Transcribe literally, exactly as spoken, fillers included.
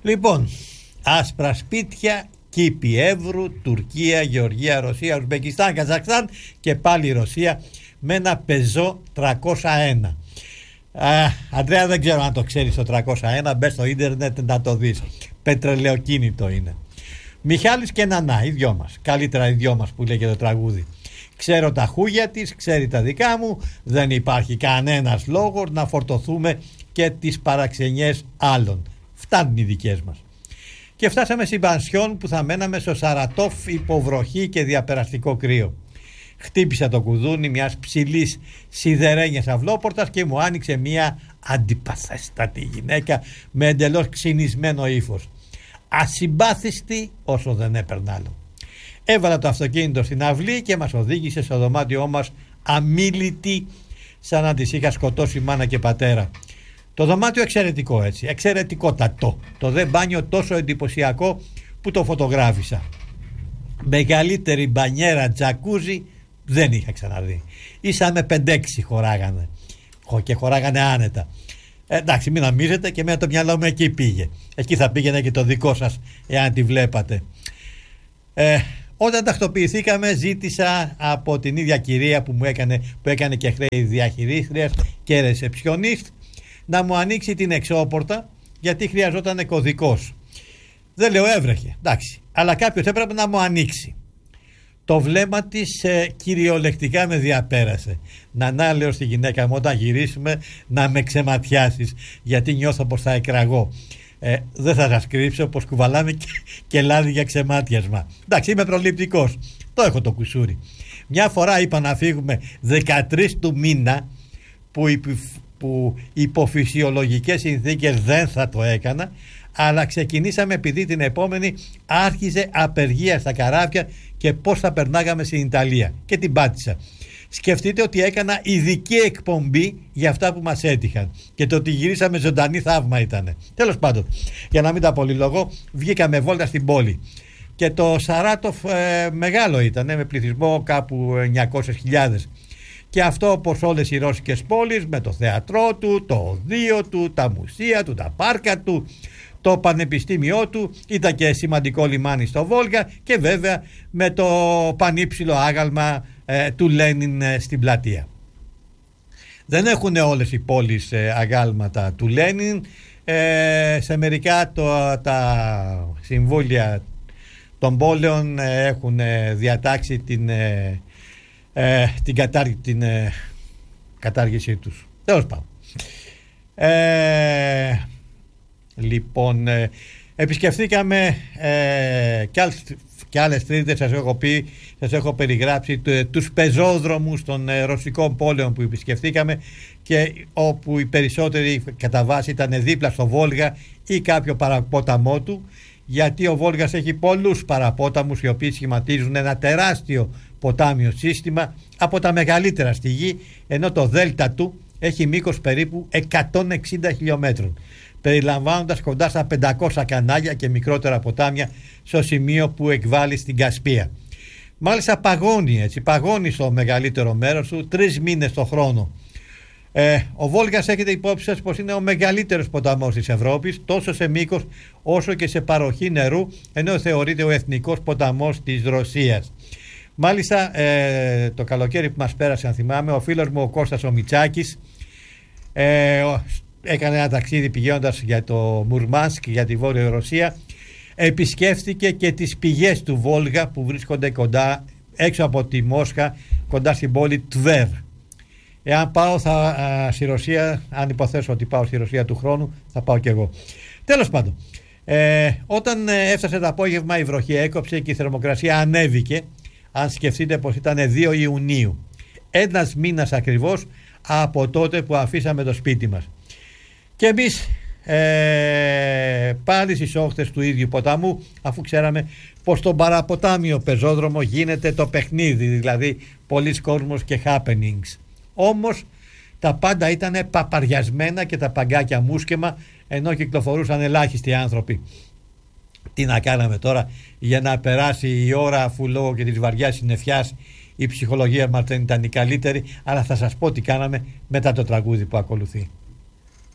Λοιπόν, άσπρα σπίτια, κήπη Εύρου, Τουρκία, Γεωργία, Ρωσία, Ουσμπεκιστάν, Καζακστάν και πάλι Ρωσία με ένα Πεζό τριακόσια ένα. Α, Αντρέα, δεν ξέρω αν το ξέρεις το τριακόσια ένα, μπες στο ίντερνετ να το δεις. Πετρελαιοκίνητο είναι. Μιχάλης και Νανά, οι δυο μας. Καλύτερα οι δυο μας που λέει και το τραγούδι. Ξέρω τα χούγια της, ξέρει τα δικά μου. Δεν υπάρχει κανένας λόγος να φορτωθούμε και τις παραξενιές άλλων. Φτάνουν οι δικές μας. Και φτάσαμε στην Πανσιόν που θα μέναμε στο Σαρατόφ υποβροχή και διαπεραστικό κρύο. Χτύπησα το κουδούνι μιας ψηλής σιδερένιας αυλόπορτας και μου άνοιξε μια αντιπαθέστατη γυναίκα με εντελώς ξυνισμένο ύφος. Ασυμπάθιστη όσο δεν έπαιρνα άλλο. Έβαλα το αυτοκίνητο στην αυλή και μας οδήγησε στο δωμάτιό μας αμίλητη, σαν να τις είχα σκοτώσει μάνα και πατέρα. Το δωμάτιο εξαιρετικό, έτσι, εξαιρετικότατο. Το δε μπάνιο τόσο εντυπωσιακό που το φωτογράφησα. Μεγαλύτερη μπανιέρα τζακούζι δεν είχα ξαναδεί. Ίσα με πέντε έξι χωράγανε. Και χωράγανε άνετα. Ε, εντάξει, μην νομίζετε, και με το μυαλό μου εκεί πήγε. Εκεί θα πήγαινε και το δικό σας, εάν τη βλέπατε. Ε, όταν τακτοποιηθήκαμε, ζήτησα από την ίδια κυρία που μου έκανε, που έκανε και χρέη διαχειρίστριας και ρεσεψιονίστ, να μου ανοίξει την εξώπορτα, γιατί χρειαζόταν κωδικός. Δεν λέω έβρεχε, εντάξει, αλλά κάποιος έπρεπε να μου ανοίξει. Το βλέμμα της ε, κυριολεκτικά με διαπέρασε. Να λέω στη γυναίκα μου, όταν γυρίσουμε να με ξεματιάσεις, γιατί νιώθω πως θα εκραγώ. Ε, δεν θα σας κρύψω πως κουβαλάμε και, και λάδι για ξεμάτιασμα. Εντάξει, είμαι προληπτικός, το έχω το κουσούρι. Μια φορά είπα να φύγουμε δεκατρείς του μήνα, που, υπη, που υπό φυσιολογικές συνθήκες δεν θα το έκανα, αλλά ξεκινήσαμε επειδή την επόμενη άρχιζε απεργία στα καράβια και πώς θα περνάγαμε στην Ιταλία, και την πάτησα. Σκεφτείτε ότι έκανα ειδική εκπομπή για αυτά που μας έτυχαν, και το ότι γυρίσαμε ζωντανή θαύμα ήτανε. Τέλος πάντων, για να μην τα πολυλογώ, βγήκαμε βόλτα στην πόλη και το Σαράτοφ ε, μεγάλο ήτανε, με πληθυσμό κάπου εννιακόσιες χιλιάδες, και αυτό όπως όλες οι ρώσικες πόλεις, με το θέατρό του, το οδείο του, τα μουσεία του, τα πάρκα του, το πανεπιστήμιό του, ήταν και σημαντικό λιμάνι στο Βόλγα, και βέβαια με το πανύψηλο άγαλμα ε, του Λένιν ε, στην πλατεία. Δεν έχουν όλες οι πόλεις ε, αγάλματα του Λένιν. Ε, σε μερικά το, τα συμβούλια των πόλεων ε, έχουν ε, διατάξει την, ε, ε, την, κατάρ, την ε, κατάργησή τους. Τέλος πάντων. Ε, Λοιπόν, ε, επισκεφθήκαμε ε, και, άλλες, και άλλες τρίτες, σας έχω πει, σας έχω περιγράψει τ, τους πεζόδρομους των ε, ρωσικών πόλεων που επισκεφθήκαμε, και όπου οι περισσότεροι κατά βάση ήταν δίπλα στο Βόλγα ή κάποιο παραπόταμό του, γιατί ο Βόλγας έχει πολλούς παραπόταμους οι οποίοι σχηματίζουν ένα τεράστιο ποτάμιο σύστημα, από τα μεγαλύτερα στη γη, ενώ το δέλτα του έχει μήκος περίπου εκατόν εξήντα χιλιόμετρων, περιλαμβάνοντας κοντά στα πεντακόσια κανάλια και μικρότερα ποτάμια στο σημείο που εκβάλλει στην Κασπία. Μάλιστα παγώνει, έτσι, παγώνει στο μεγαλύτερο μέρος του τρεις μήνες το χρόνο. Ε, ο Βόλγας, έχετε υπόψη σας πως είναι ο μεγαλύτερος ποταμός της Ευρώπης, τόσο σε μήκος όσο και σε παροχή νερού, ενώ θεωρείται ο εθνικός ποταμός της Ρωσίας. Μάλιστα ε, το καλοκαίρι που μας πέρασε, αν θυμάμαι, ο φίλος μου ο Κώστας ο Μιτσάκης ε, έκανε ένα ταξίδι πηγαίνοντας για το Μουρμάνσκ, για τη Βόρεια Ρωσία, επισκέφθηκε και τις πηγές του Βόλγα που βρίσκονται κοντά, έξω από τη Μόσχα, κοντά στην πόλη Τβέρ. Εάν πάω θα, α, στη Ρωσία, αν υποθέσω ότι πάω στη Ρωσία του χρόνου, θα πάω κι εγώ. Τέλος πάντων, ε, όταν έφτασε το απόγευμα η βροχή έκοψε και η θερμοκρασία ανέβηκε, αν σκεφτείτε πως ήταν δύο Ιουνίου. Ένας μήνας ακριβώς από τότε που αφήσαμε το σπίτι μας. Και εμείς ε, πάλι στις όχθες του ίδιου ποταμού, αφού ξέραμε πως στον παραποτάμιο πεζόδρομο γίνεται το παιχνίδι, δηλαδή πολλοί κόσμος και happenings. Όμως τα πάντα ήταν παπαριασμένα και τα παγκάκια μουσκεμα, ενώ κυκλοφορούσαν ελάχιστοι άνθρωποι. Τι να κάναμε τώρα για να περάσει η ώρα, αφού λόγω και της βαριάς συννεφιάς η ψυχολογία μας δεν ήταν η καλύτερη, αλλά θα σας πω τι κάναμε μετά το τραγούδι που ακολουθεί.